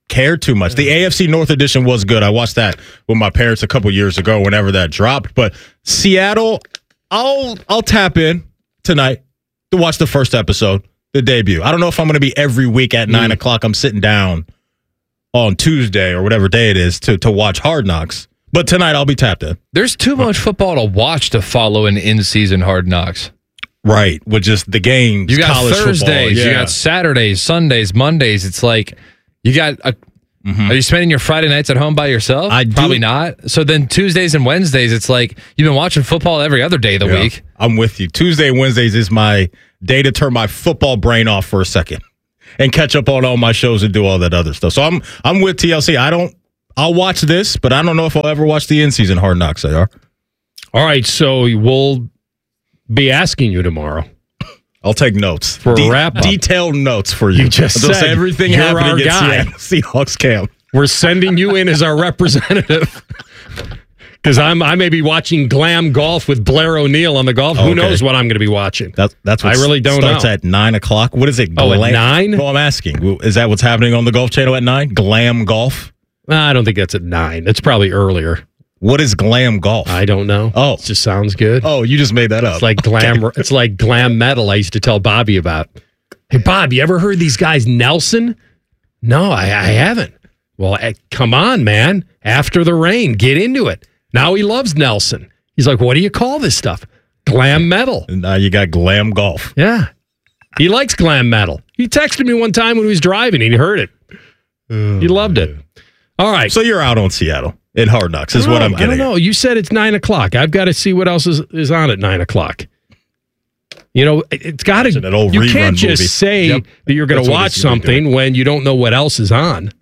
care too much. The AFC North edition was good. I watched that with my parents a couple years ago whenever that dropped. But Seattle, I'll tap in tonight to watch the first episode, the debut. I don't know if I'm going to be every week at 9 o'clock. I'm sitting down on Tuesday or whatever day it is to watch Hard Knocks. But tonight I'll be tapped in.
There's too much football to watch to follow an in-season Hard Knocks.
Right, with just the games.
You got
college
Thursdays,
football,
you got Saturdays, Sundays, Mondays. It's like you got Are you spending your Friday nights at home by yourself? Probably not. So then Tuesdays and Wednesdays, it's like you've been watching football every other day of the week.
I'm with you. Tuesday and Wednesdays is my day to turn my football brain off for a second and catch up on all my shows and do all that other stuff. So I'm with TLC. I'll watch this, but I don't know if I'll ever watch the in-season Hard Knocks, AR.
All right, so we'll be asking you tomorrow.
I'll take notes
for a wrap-up.
Detailed notes for you.
You just said
everything
you're
happening
our
at
guy.
Seahawks camp.
We're sending you in as our representative because I may be watching Glam Golf with Blair O'Neill on the golf. Who knows what I'm going to be watching?
That's what
I really don't
starts
know.
At 9 o'clock. What is it?
Oh, at 9?
Well, I'm asking. Is that what's happening on the Golf Channel at 9? Glam Golf?
I don't think that's at 9. It's probably earlier.
What is Glam Golf?
I don't know.
Oh,
it just sounds good.
Oh, you just made that up.
It's like glam. Okay. It's like glam metal. I used to tell Bobby about. Hey, Bob, you ever heard these guys Nelson? No, I haven't. Well, come on, man. After the Rain, get into it. Now he loves Nelson. He's like, what do you call this stuff? Glam metal.
And now you got Glam Golf.
Yeah, he likes glam metal. He texted me one time when he was driving. He heard it. He loved it. All right.
So you're out on Seattle. In Hard Knocks is what I'm getting.
I don't know. You said it's 9 o'clock. I've got to see what else is on at 9 o'clock. You know, it's got to. You can't just say that you're going to watch something when you don't know what else is on.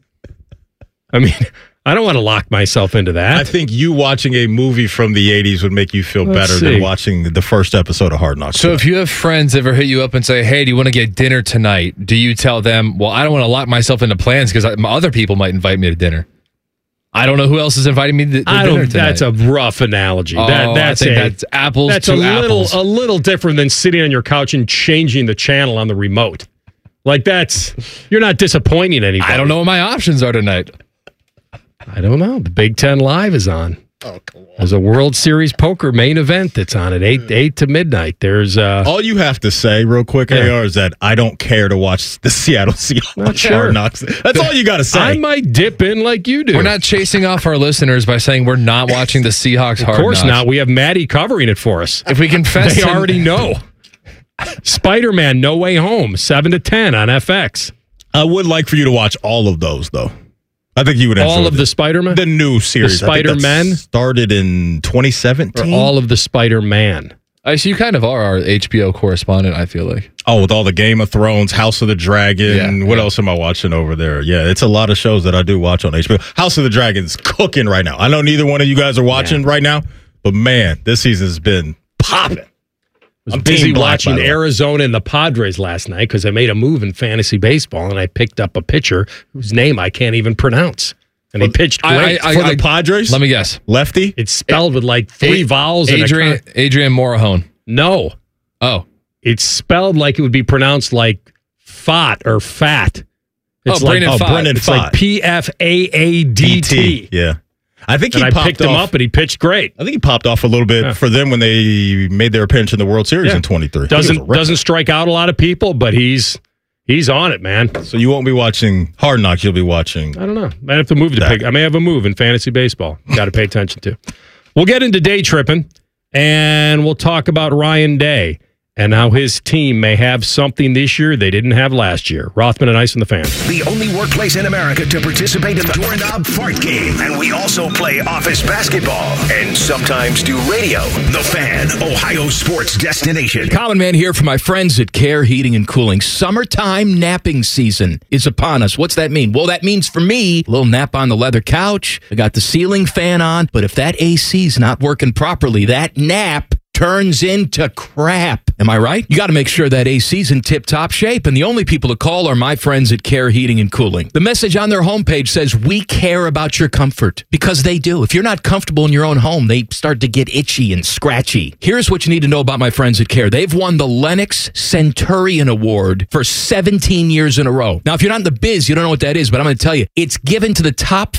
I mean, I don't want to lock myself into that.
I think you watching a movie from the 80s would make you feel better than watching the first episode of Hard Knocks.
So if you have friends ever hit you up and say, hey, do you want to get dinner tonight? Do you tell them, well, I don't want to lock myself into plans because other people might invite me to dinner? I don't know who else is inviting me to dinner tonight.
That's a rough analogy.
That's apples
that's
to
apples. A little different than sitting on your couch and changing the channel on the remote. Like you're not disappointing anybody.
I don't know what my options are tonight.
I don't know. The Big Ten Live is on.
Oh, come on.
There's a World Series poker main event that's on at 8 to midnight. There's
all you have to say real quick, AR, is that I don't care to watch the Seattle Seahawks Hard Knocks. That's all you got to say.
I might dip in like you do.
We're not chasing off our listeners by saying we're not watching the Seahawks Hard Knocks.
Of course not. We have Maddie covering it for us.
If we confess,
they already know. Spider-Man No Way Home, 7 to 10 on FX.
I would like for you to watch all of those, though. I think you would
all of the Spider-Man?
The new series.
The Spider-Man?
Started in 2017.
Or all of the Spider-Man?
So you kind of are our HBO correspondent, I feel like.
Oh, with all the Game of Thrones, House of the Dragon. What else am I watching over there? Yeah, it's a lot of shows that I do watch on HBO. House of the Dragon's cooking right now. I know neither one of you guys are watching right now, but man, this season's been popping.
I'm busy watching Arizona and the Padres last night because I made a move in fantasy baseball and I picked up a pitcher whose name I can't even pronounce. And he pitched great.
For the Padres?
Let me guess.
Lefty?
It's spelled with like 3 vowels.
Adrian Morejon.
No.
Oh.
It's spelled like it would be pronounced like fat or fat. It's
Brendan Pfaadt.
It's like Pfaadt.
Yeah. I think
I picked him up and he pitched great.
I think he popped off a little bit for them when they made their appearance in the World Series in 23.
Doesn't strike out a lot of people, but he's on it, man.
So you won't be watching Hard Knocks. You'll be watching.
I don't know. Might have to move to pick. I may have a move in fantasy baseball. Got to pay attention to. We'll get into day tripping, and we'll talk about Ryan Day and how his team may have something this year they didn't have last year. Rothman and Ice and the Fan.
The only workplace in America to participate in the Doorknob Fart Game. And we also play office basketball and sometimes do radio. The Fan, Ohio sports destination.
Common Man here for my friends at Care Heating and Cooling. Summertime napping season is upon us. What's that mean? Well, that means for me, a little nap on the leather couch. I got the ceiling fan on, but if that AC's not working properly, that nap turns into crap. Am I right? You got to make sure that AC's in tip-top shape, and the only people to call are my friends at Care Heating and Cooling. The message on their homepage says, we care about your comfort, because they do. If you're not comfortable in your own home, they start to get itchy and scratchy. Here's what you need to know about my friends at Care. They've won the Lennox Centurion Award for 17 years in a row. Now, if you're not in the biz, you don't know what that is, but I'm going to tell you, it's given to the top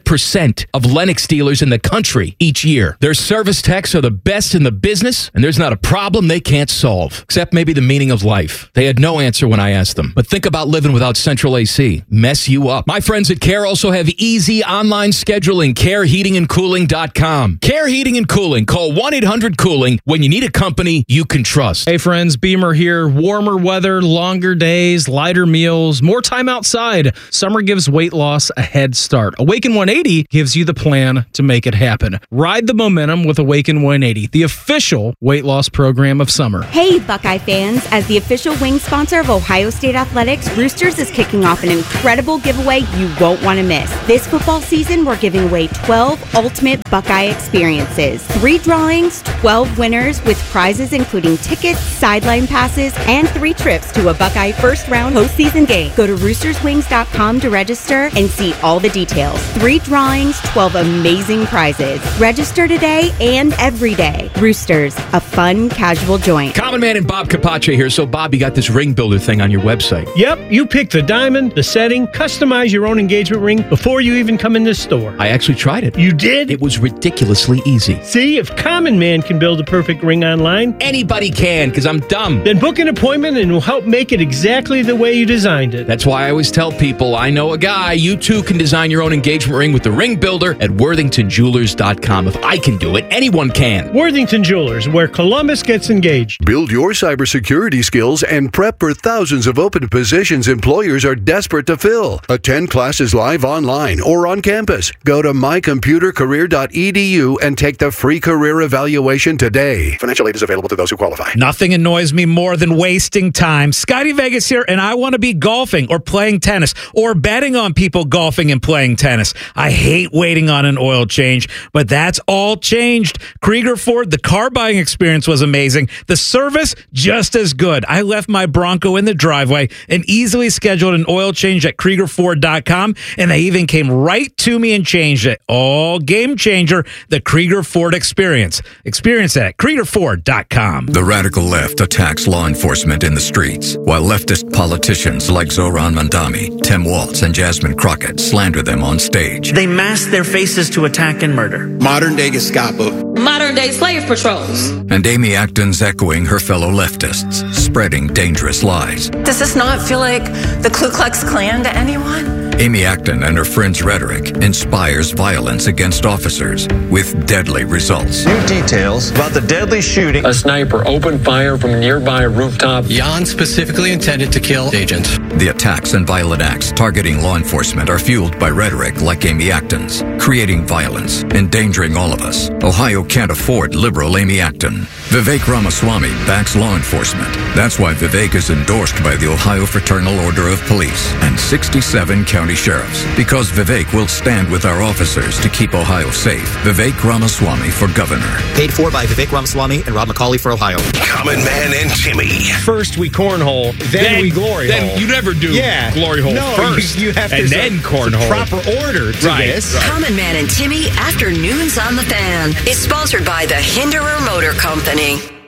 5% of Lennox dealers in the country each year. Their service techs are the best in the business, and there's not a problem they can't solve, except maybe the meaning of life. They had no answer when I asked them. But think about living without central AC. Mess you up. My friends at Care also have easy online scheduling. CareHeatingandCooling.com. Care Heating and Cooling. Call 1-800-COOLING when you need a company you can trust.
Hey friends, Beamer here. Warmer weather, longer days, lighter meals, more time outside. Summer gives weight loss a head start. Awaken 180 gives you the plan to make it happen. Ride the momentum with Awaken 180, the official weight loss program of summer.
Hey, Buckeye fans. As the official wing sponsor of Ohio State Athletics, Roosters is kicking off an incredible giveaway you won't want to miss. This football season, we're giving away 12 ultimate Buckeye experiences. 3 drawings, 12 winners with prizes including tickets, sideline passes, and 3 trips to a Buckeye first-round postseason game. Go to roosterswings.com to register and see all the details. 3 drawings, 12 amazing prizes. Register today and every day. Roosters, a fun, casual joint.
Common Man and Bob Capace here. So, Bob, you got this ring builder thing on your website.
Yep, you pick the diamond, the setting, customize your own engagement ring before you even come in the store.
I actually tried it.
You did?
It was ridiculously easy.
See, if Common Man can build a perfect ring online,
anybody can, because I'm dumb.
Then book an appointment and we'll help make it exactly the way you designed it.
That's why I always tell people, I know a guy. You too can design your own engagement ring with the ring builder at worthingtonjewelers.com. If I can do it, anyone can.
Worthington Jewelers, where Columbus gets engaged.
Build your cybersecurity skills and prep for thousands of open positions employers are desperate to fill. Attend classes live online or on campus. Go to mycomputercareer.edu and take the free career evaluation today. Financial aid is available to those who qualify.
Nothing annoys me more than wasting time. Scotty Vegas here, and I want to be golfing or playing tennis or betting on people golfing and playing tennis. I hate waiting on an oil change, but that's all changed. Krieger Ford, the car buying experience was amazing. The service, just as good. I left my Bronco in the driveway and easily scheduled an oil change at KriegerFord.com, and they even came right to me and changed it. All game changer, the Krieger Ford experience. Experience that at KriegerFord.com.
The radical left attacks law enforcement in the streets, while leftist politicians like Zohran Mamdani, Tim Walz, and Jasmine Crockett slander them on stage.
They mask their faces to attack and murder.
Modern-day Gestapo.
Modern-day slave patrols.
And Amy Acton's echoing her fellow leftists, spreading dangerous lies.
Does this not feel like the Ku Klux Klan to anyone?
Amy Acton and her friends' rhetoric inspires violence against officers with deadly results.
New details about the deadly shooting.
A sniper opened fire from a nearby rooftop.
Jan specifically intended to kill agents.
The attacks and violent acts targeting law enforcement are fueled by rhetoric like Amy Acton's, creating violence, endangering all of us. Ohio can't afford liberal Amy Acton. Vivek Ramaswamy backs law enforcement. That's why Vivek is endorsed by the Ohio Fraternal Order of Police and 67 county sheriffs. Because Vivek will stand with our officers to keep Ohio safe. Vivek Ramaswamy for governor.
Paid for by Vivek Ramaswamy and Rob McCauley for Ohio.
Common Man and Timmy.
First we cornhole, then we glory hole.
Then you never do glory hole first.
You have
and
to
then cornhole.
Proper order to this.
Right. Common Man and Timmy Afternoons on the Fan is sponsored by the Hinderer Motor Company.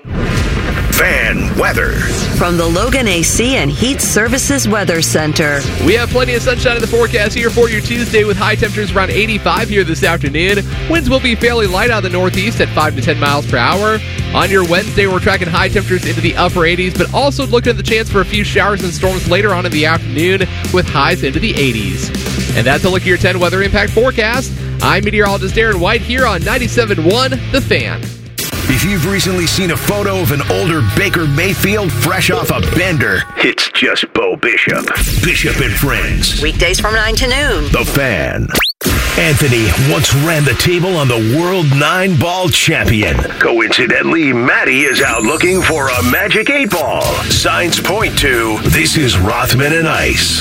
Fan weather.
From the Logan AC and Heat Services Weather Center.
We have plenty of sunshine in the forecast here for your Tuesday with high temperatures around 85 here this afternoon. Winds will be fairly light out of the northeast at 5 to 10 miles per hour. On your Wednesday, we're tracking high temperatures into the upper 80s, but also looking at the chance for a few showers and storms later on in the afternoon with highs into the 80s. And that's a look at your 10 weather impact forecast. I'm meteorologist Aaron White here on 97.1 The Fan.
If you've recently seen a photo of an older Baker Mayfield fresh off a bender, it's just Bo Bishop. Bishop and Friends.
Weekdays from 9 to noon.
The Fan. Anthony once ran the table on the World 9-Ball Champion. Coincidentally, Maddie is out looking for a Magic 8-Ball. Signs point to, this is Rothman and Ice.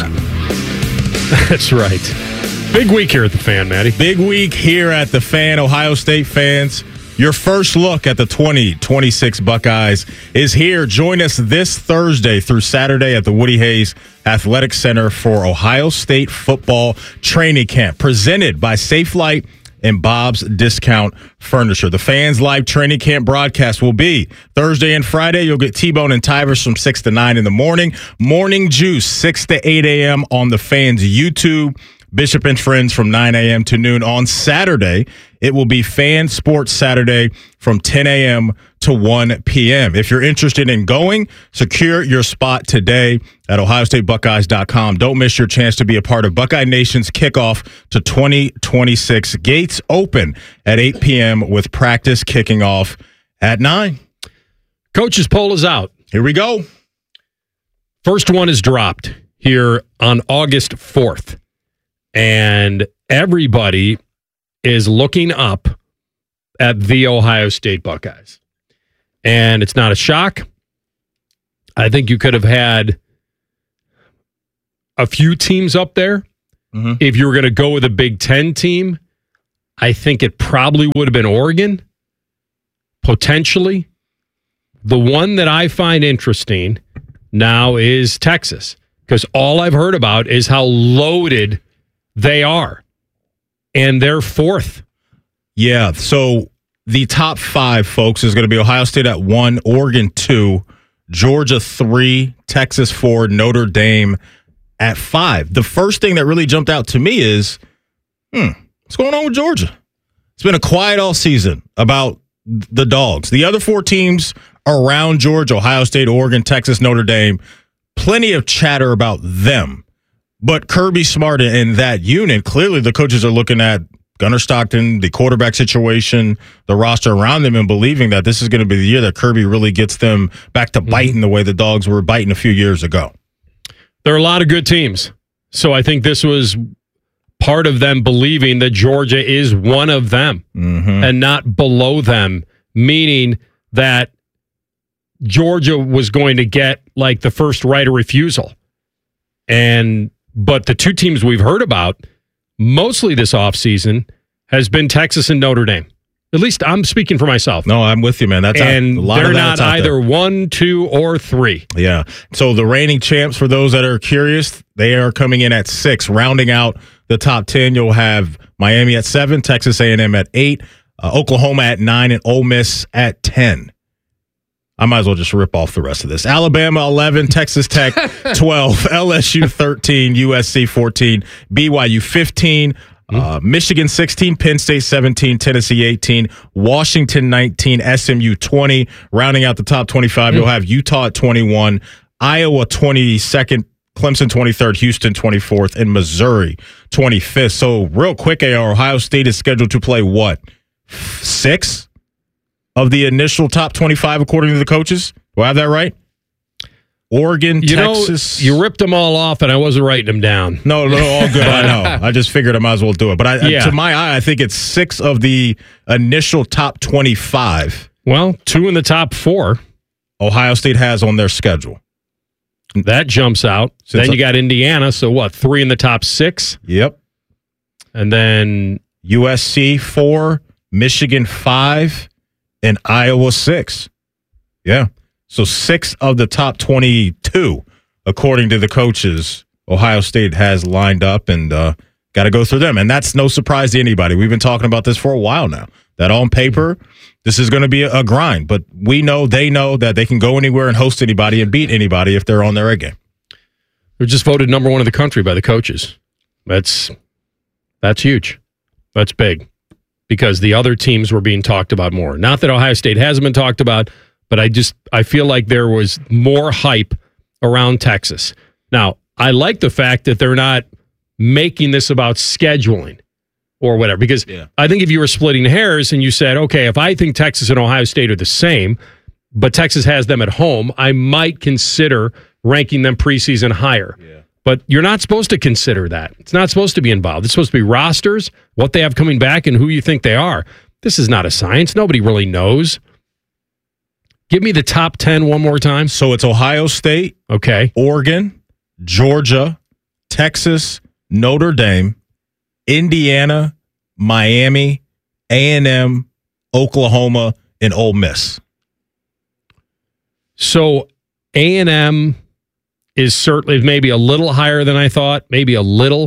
That's right. Big week here at the Fan, Maddie.
Big week here at the Fan. Ohio State fans Your first look at the 2026 Buckeyes is here. Join us this Thursday through Saturday at the Woody Hayes Athletic Center for Ohio State football training camp, presented by Safe Light and Bob's Discount Furniture. The Fans Live training camp broadcast will be Thursday and Friday. You'll get T-Bone and Tivers from 6 to 9 in the morning. Morning Juice, 6 to 8 a.m. on the Fans YouTube. Bishop and Friends from 9 a.m. to noon. On Saturday, it will be Fan Sports Saturday from 10 a.m. to 1 p.m. If you're interested in going, secure your spot today at ohiostatebuckeyes.com. Don't miss your chance to be a part of Buckeye Nation's kickoff to 2026. Gates open at 8 p.m. with practice kicking off at 9.
Coach's poll is out.
Here we go.
First one is dropped here on August 4th. And everybody is looking up at the Ohio State Buckeyes. And it's not a shock. I think you could have had a few teams up there. Mm-hmm. If you were going to go with a Big Ten team, I think it probably would have been Oregon, potentially. The one that I find interesting now is Texas, because all I've heard about is how loaded they are, and they're fourth.
Yeah, so the top 5, folks, is going to be Ohio State at 1, Oregon 2, Georgia 3, Texas 4, Notre Dame at 5. The first thing that really jumped out to me is, what's going on with Georgia? It's been a quiet all season about the Dogs. The other 4 teams around Georgia, Ohio State, Oregon, Texas, Notre Dame, plenty of chatter about them. But Kirby Smart in that unit, clearly the coaches are looking at Gunnar Stockton, the quarterback situation, the roster around them, and believing that this is going to be the year that Kirby really gets them back to biting the way the Dogs were biting a few years ago.
There are a lot of good teams. So I think this was part of them believing that Georgia is one of them and not below them, meaning that Georgia was going to get like the first right of refusal. But the 2 teams we've heard about mostly this offseason has been Texas and Notre Dame. At least I'm speaking for myself.
No, I'm with you, man. That's
and
a lot
they're
of
not either 1, 2, or 3.
Yeah. So the reigning champs, for those that are curious, they are coming in at 6. Rounding out the top 10, you'll have Miami at 7, Texas A&M at 8, Oklahoma at 9, and Ole Miss at 10. I might as well just rip off the rest of this. Alabama 11, Texas Tech 12, LSU 13, USC 14, BYU 15, Michigan 16, Penn State 17, Tennessee 18, Washington 19, SMU 20. Rounding out the top 25, you'll have Utah at 21, Iowa 22nd, Clemson 23rd, Houston 24th, and Missouri 25th. So real quick, Ohio State is scheduled to play what? 6? Of the initial top 25, according to the coaches? Do I have that right? Oregon, Texas.
You ripped them all off, and I wasn't writing them down.
No, all good. I know. I just figured I might as well do it. But to my eye, I think it's 6 of the initial top 25.
Well, 2 in the top 4.
Ohio State has on their schedule.
That jumps out. Then you got Indiana. So what? 3 in the top 6?
Yep.
And then
USC 4, Michigan 5. And Iowa 6. Yeah. So 6 of the top 22, according to the coaches, Ohio State has lined up and got to go through them. And that's no surprise to anybody. We've been talking about this for a while now. That on paper, this is going to be a grind. But they know that they can go anywhere and host anybody and beat anybody if they're on their A game.
They're just voted number 1 in the country by the coaches. That's huge. That's big. Because the other teams were being talked about more. Not that Ohio State hasn't been talked about, but I feel like there was more hype around Texas. Now, I like the fact that they're not making this about scheduling or whatever, because I think if you were splitting hairs and you said, okay, if I think Texas and Ohio State are the same, but Texas has them at home, I might consider ranking them preseason higher. Yeah. But you're not supposed to consider that. It's not supposed to be involved. It's supposed to be rosters, what they have coming back, and who you think they are. This is not a science. Nobody really knows. Give me the top 10 one more time.
So it's Ohio State, Oregon, Georgia, Texas, Notre Dame, Indiana, Miami, A&M, Oklahoma, and Ole Miss.
So A&M is certainly maybe a little higher than I thought, maybe a little.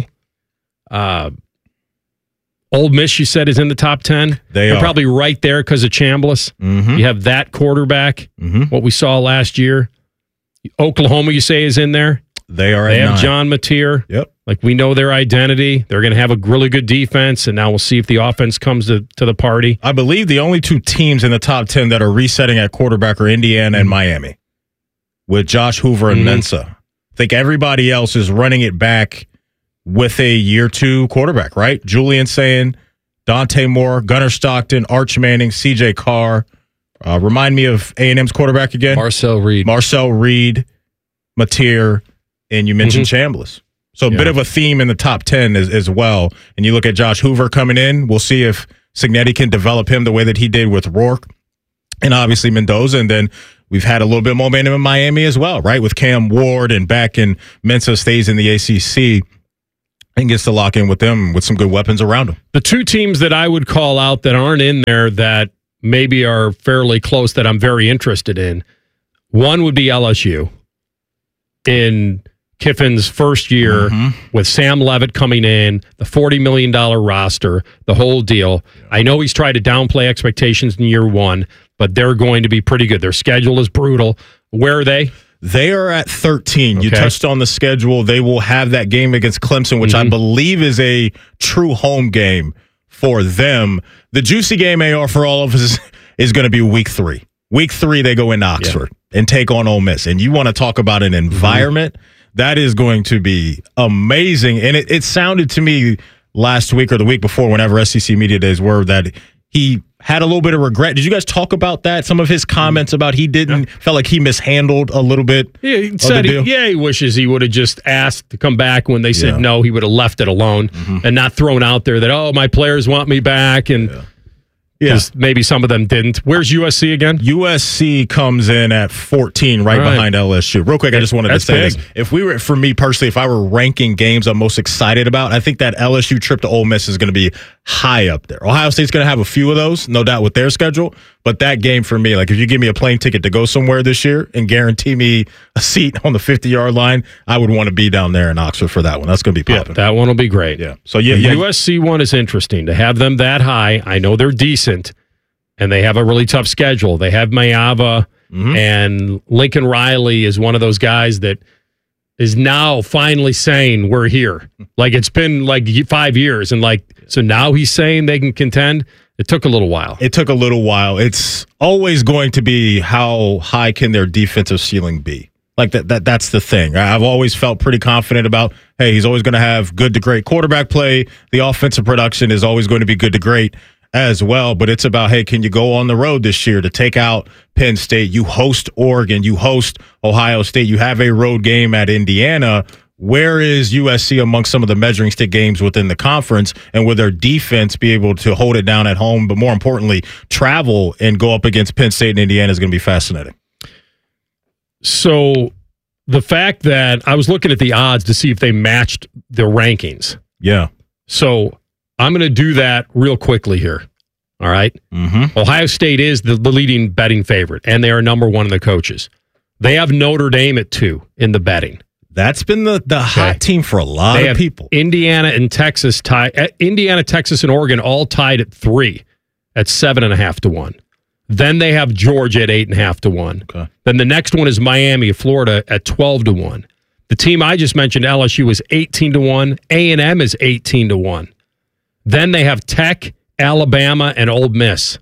Ole Miss, you said, is in the top 10. They're probably right there because of Chambliss.
Mm-hmm.
You have that quarterback, what we saw last year. Oklahoma, you say, is in there.
They are.
They have John Mateer.
Yep.
Like, we know their identity. They're going to have a really good defense, and now we'll see if the offense comes to the party.
I believe the only two teams in the top 10 that are resetting at quarterback are Indiana and Miami, with Josh Hoover and Mensa. I think everybody else is running it back with a year 2 quarterback, right? Julian Sayin, Dante Moore, Gunnar Stockton, Arch Manning, CJ Carr. Remind me of A&M's quarterback again?
Marcel Reed,
Mateer, and you mentioned Chambliss. So a bit of a theme in the top 10 as well. And you look at Josh Hoover coming in. We'll see if Cignetti can develop him the way that he did with Rourke and obviously Mendoza. And then we've had a little bit more momentum in Miami as well, right? With Cam Ward and back in Mensa stays in the ACC and gets to lock in with them with some good weapons around him.
The two teams that I would call out that aren't in there that maybe are fairly close that I'm very interested in, one would be LSU in Kiffin's first year with Sam Levitt coming in, the $40 million roster, the whole deal. I know he's tried to downplay expectations in year 1, but they're going to be pretty good. Their schedule is brutal. Where are they?
They are at 13. You touched on the schedule. They will have that game against Clemson, which I believe is a true home game for them. The juicy game, AR, for all of us is going to be week 3. Week 3, they go into Oxford and take on Ole Miss. And you want to talk about an environment that is going to be amazing. And it sounded to me last week or the week before, whenever SEC Media Days were, that he had a little bit of regret. Did you guys talk about that? Some of his comments about felt like he mishandled a little bit.
Yeah, he said he wishes he would have just asked to come back when they said no. He would have left it alone and not thrown out there that, oh, my players want me back. And because maybe some of them didn't. Where's USC again?
USC comes in at 14, right behind LSU. Real quick, I just wanted to say this. For me personally, if I were ranking games I'm most excited about, I think that LSU trip to Ole Miss is going to be high up there. Ohio State's going to have a few of those, no doubt, with their schedule. But that game for me, like if you give me a plane ticket to go somewhere this year and guarantee me a seat on the 50-yard line, I would want to be down there in Oxford for that one. That's going to be popping.
Yeah, that one will be great.
Yeah. So
the USC one is interesting to have them that high. I know they're decent, and they have a really tough schedule. They have Mayava, and Lincoln Riley is one of those guys that is now finally saying we're here. Like it's been like 5 years, and so now he's saying they can contend. It took a little while.
It's always going to be how high can their defensive ceiling be. Like that's the thing. I've always felt pretty confident about, hey, he's always going to have good to great quarterback play. The offensive production is always going to be good to great as well. But it's about, hey, can you go on the road this year to take out Penn State? You host Oregon. You host Ohio State. You have a road game at Indiana. Where is USC amongst some of the measuring stick games within the conference, and will their defense be able to hold it down at home, but more importantly, travel and go up against Penn State and Indiana is going to be fascinating.
So the fact that I was looking at the odds to see if they matched the rankings.
Yeah.
So I'm going to do that real quickly here. All right. Ohio State is the leading betting favorite, and they are number 1 in the coaches. They have Notre Dame at 2 in the betting.
That's been the hot team for a lot of people.
Indiana and Texas Indiana, Texas, and Oregon all tied at 3 at 7.5 to 1. Then they have Georgia at 8.5 to 1.
Okay.
Then the next one is Miami, Florida at 12 to 1. The team I just mentioned, LSU, is 18 to 1. A&M is 18 to 1. Then they have Tech, Alabama, and Ole Miss.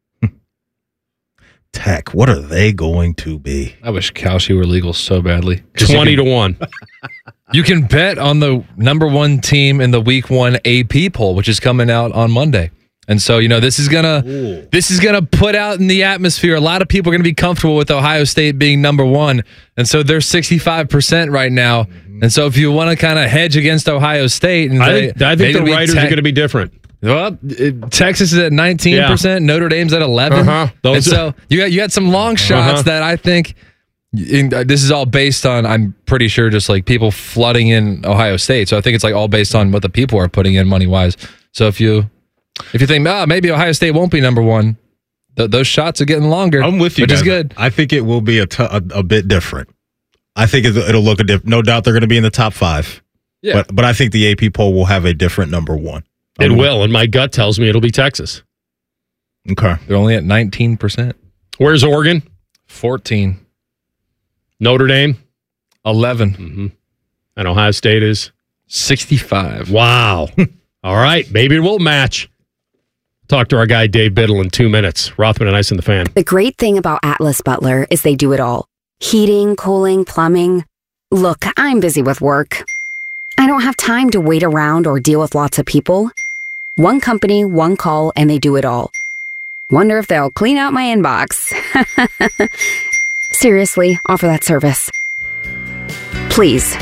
Tech, what are they going to be?
I wish Kalshi were legal so badly.
20 to 1.
You can bet on the number 1 team in the week 1 AP poll, which is coming out on Monday. And so, this is gonna put out in the atmosphere. A lot of people are gonna be comfortable with Ohio State being number 1. And so they're 65% right now. And so if you want to kind of hedge against Ohio State, and
I think the writers are going to be different.
Well, Texas is at 19%. Notre Dame's at 11%. And so you got some long shots that I think this is all based on, I'm pretty sure, just like people flooding in Ohio State. So I think it's like all based on what the people are putting in money wise. So if you think, maybe Ohio State won't be number 1, those shots are getting longer.
I'm with you,
which
guys.
is good.
I think it will be a bit different. I think it'll look a different. No doubt they're going to be in the top 5.
Yeah.
But I think the AP poll will have a different number 1.
It will, and my gut tells me it'll be Texas.
Okay.
They're only at 19%.
Where's Oregon?
14.
Notre Dame?
11.
Mm-hmm. And Ohio State is?
65.
Wow. All right. Maybe it will match. Talk to our guy Dave Biddle in 2 minutes. Rothman and Ice and the Fan.
The great thing about Atlas Butler is they do it all. Heating, cooling, plumbing. Look, I'm busy with work. I don't have time to wait around or deal with lots of people. One company, one call, and they do it all. Wonder if they'll clean out my inbox. Seriously, offer that service. Please.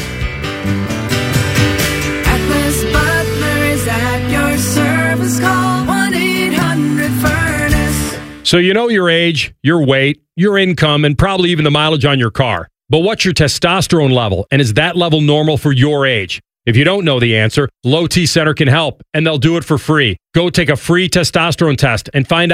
Atlas Butler is at your service. Call 1-800-FURNACE.
So you know your age, your weight, your income, and probably even the mileage on your car. But what's your testosterone level? And is that level normal for your age? If you don't know the answer, Low T Center can help, and they'll do it for free. Go take a free testosterone test and find out